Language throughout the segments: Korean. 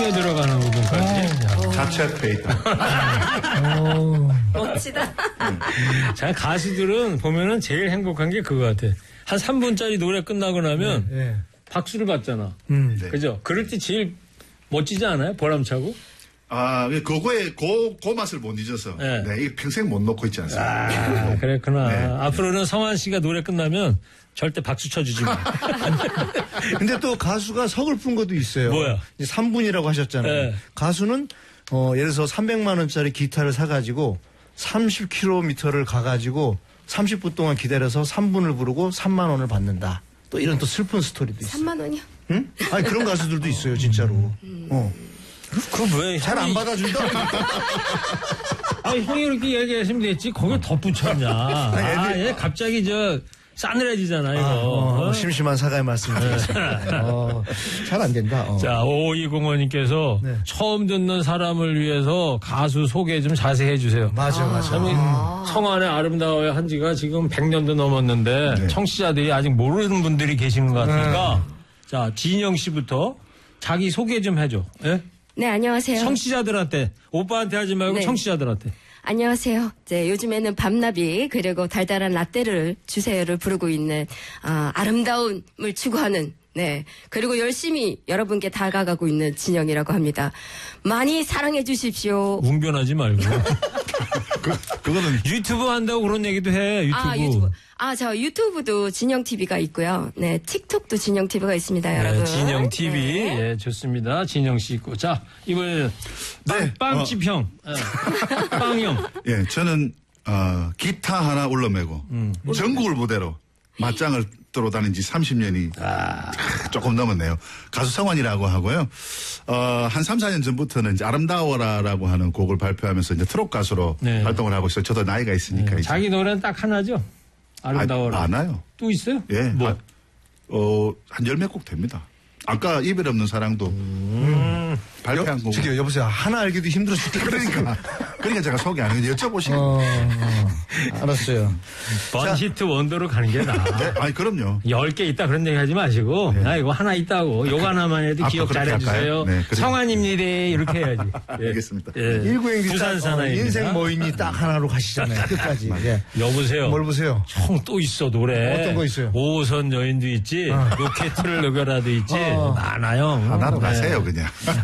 손에 들어가는 부분까지. 자체 있다. 멋지다. 자, 가수들은 보면은 제일 행복한 게 그거 같아. 한 3분짜리 노래 끝나고 나면 박수를 받잖아. 네. 그죠? 그럴 때 제일 멋지지 않아요? 보람차고? 그거에 그 맛을 못 잊어서. 네. 네. 이게 평생 못 놓고 있지 않습니까? 그랬구나. 네. 앞으로는 성환 씨가 노래 끝나면 절대 박수 쳐주지 마. 근데 또 가수가 서글픈 것도 있어요. 뭐야? 이제 3분이라고 하셨잖아요. 네. 가수는 예를 들어서 300만 원짜리 기타를 사가지고 30km를 가가지고 30분 동안 기다려서 3분을 부르고 3만 원을 받는다. 또 이런 또 슬픈 스토리도 있어요. 3만 원이요? 응? 아니 그런 가수들도 있어요, 진짜로. 그 왜? 잘 안 받아준다. 아니, 형이 이렇게 얘기하시면 됐지. 거길 덧붙였냐. 얘 갑자기 싸늘해지잖아, 이거. 심심한 사과의 말씀드리겠습니다. 잘 안 된다. 자, 5520호님께서 네. 처음 듣는 사람을 위해서 가수 소개 좀 자세히 해주세요. 맞아. 성환의 아름다워야 한 지가 지금 100년도 넘었는데 네. 청취자들이 아직 모르는 분들이 계시는 것 같으니까 자, 진영 씨부터 자기 소개 좀 해줘. 예? 네, 안녕하세요. 청취자들한테, 오빠한테 하지 말고 네. 청취자들한테. 안녕하세요. 요즘에는 밤나비 그리고 달달한 라떼를 주세요를 부르고 있는 아름다움을 추구하는 그리고 열심히 여러분께 다가가고 있는 진영이라고 합니다. 많이 사랑해 주십시오. 웅변하지 말고. 그거는 유튜브 한다고 그런 얘기도 해. 유튜브. 저 유튜브도 진영 TV가 있고요. 네, 틱톡도 진영 TV가 있습니다, 여러분. 진영 TV. 네. 예, 좋습니다. 진영 씨 있고. 자, 이번에는 빵집 형. 빵형. 예, 저는 기타 하나 올라매고 전국을 무대로 맞짱을 뜨러 다닌 지 30년이 조금 넘었네요. 가수 성환이라고 하고요. 한 3, 4년 전부터는 이제 아름다워라라고 하는 곡을 발표하면서 이제 트롯 가수로 네. 활동을 하고 있어요. 저도 나이가 있으니까. 이제. 자기 노래는 딱 하나죠? 아름다워라. 많아요. 또 있어요? 예. 뭐? 한 10몇 곡 됩니다. 아까 이별 없는 사랑도 발표한 곡. 저기 여보세요. 하나 알기도 힘들어 죽겠다. 그러니까 제가 소개 안 해요. 여쭤보시는 알았어요. 번히트 원더로 가는 게 나아. 네? 아니, 그럼요. 10개 있다 그런 얘기 하지 마시고, 이거 하나 있다고, 요거 하나만 해도 앞으로 기억 그렇게 잘해주세요. 할까요? 네, 그래요. 성환입니다. 이렇게 해야지. 예. 알겠습니다. 예. 19행기 부산 사나이입니다. 인생 뭐이니 딱 하나로 가시잖아요. 끝까지. 예. 여보세요. 뭘 보세요? 형 또 있어, 노래. 어떤 거 있어요? 5호선 여인도 있지, 로켓을 녹여라도 있지, 많아요. 하나로 가세요, 그냥.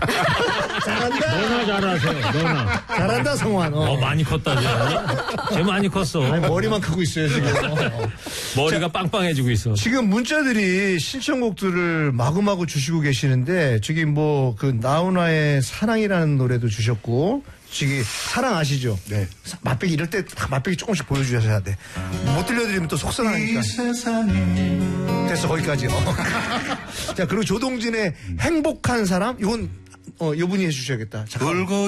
잘한다. 너나 잘하세요, 너나. 잘한다, 성환. 많이 컸다, 쟤 많이 컸어. 아니, 머리만 크고 있어요, 지금. 머리가 빵빵해지고 있어. 지금 문자들이 신청곡들을 마구마구 주시고 계시는데, 저기 나훈아의 사랑이라는 노래도 주셨고, 저기 사랑 아시죠? 네. 맛배기 이럴 때 다 맛배기 조금씩 보여주셔야 돼. 못 들려드리면 또 속상하니까. 됐어, 거기까지. 자, 그리고 조동진의 행복한 사람, 이건, 이분이 해주셔야겠다. 잠깐만.